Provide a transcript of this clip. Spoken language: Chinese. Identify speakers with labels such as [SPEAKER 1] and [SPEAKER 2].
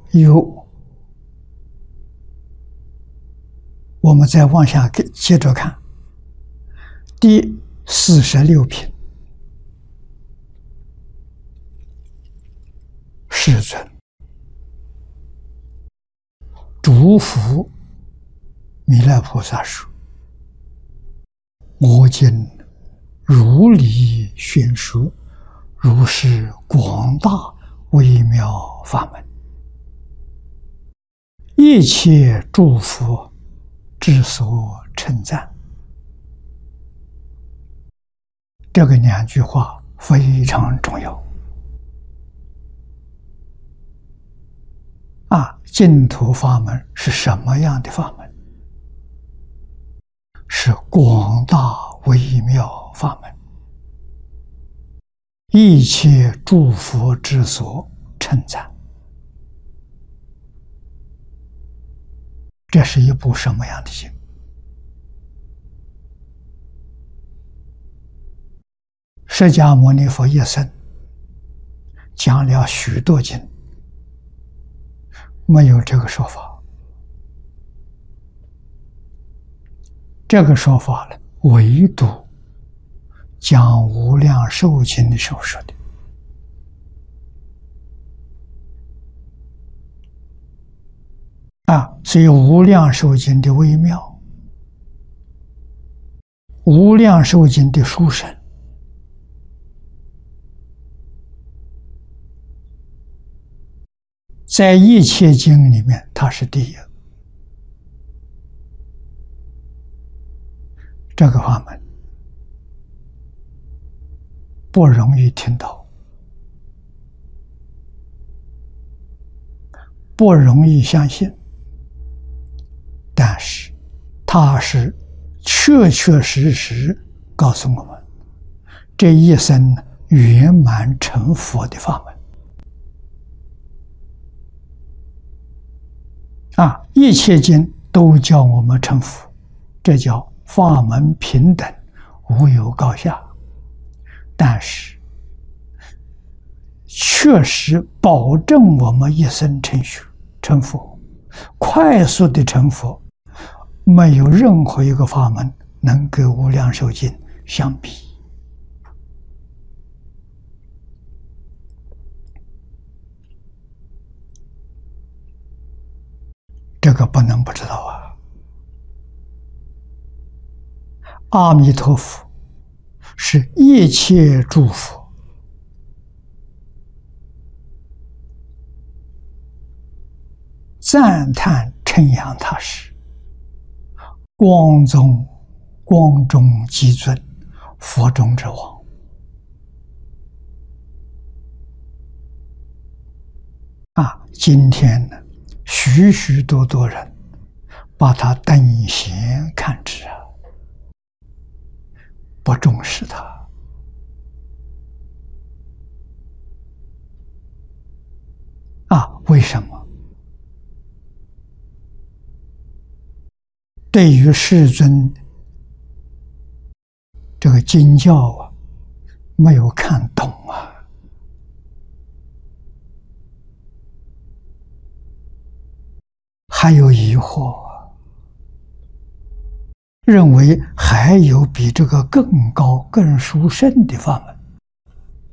[SPEAKER 1] 有，我们再往下接着看，第46品，世尊，诸佛弥勒菩萨说：“我今如理宣说，如是广大微妙法门，一切诸佛之所称赞。”这个两句话非常重要啊！净土法门是什么样的法门？是广大微妙法门，一切诸佛之所称赞。这是一部什么样的经？释迦牟尼佛一生讲了许多经，没有这个说法。这个说法呢，唯独讲无量寿经的时候说的。所以无量寿经的微妙，无量寿经的殊胜，在一切经里面，它是第一。这个法门不容易听到，不容易相信，但是它是确确实实告诉我们，这一生圆满成佛的法门。一切经都叫我们成佛，这叫法门平等，无有高下。但是确实保证我们一生成佛，快速的成佛，没有任何一个法门能跟无量寿经相比。这个不能不知道啊！阿弥陀佛是一切诸佛赞叹称扬他是光中极尊，佛中之王。今天呢，许许多多人把他等闲看之不重视他。为什么？对于世尊这个经教没有看懂还有疑惑，认为还有比这个更高更殊胜的法门。